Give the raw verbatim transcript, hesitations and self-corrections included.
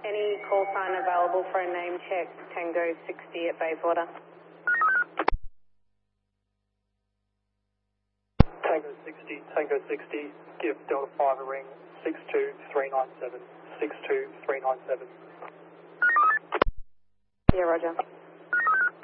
Any call sign available for a name check, Tango sixty at Bayswater? Tango sixty, Tango sixty, give Delta five a ring, six two three nine seven, six two three nine seven. Yeah, roger.